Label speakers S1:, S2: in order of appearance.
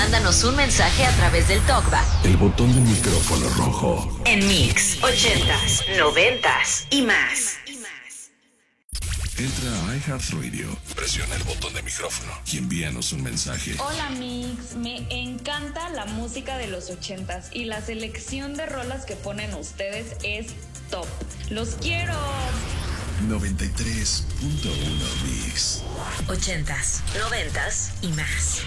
S1: Mándanos un mensaje a través del TalkBack.
S2: El botón del micrófono rojo.
S1: En Mix 80s, 90s y más.
S2: Entra a iHeartRadio, presiona el botón de micrófono y envíanos un mensaje.
S3: Hola Mix, me encanta la música de los 80s y la selección de rolas que ponen ustedes es top. ¡Los quiero!
S2: 93.1 Mix.
S1: 80s, 90s y más.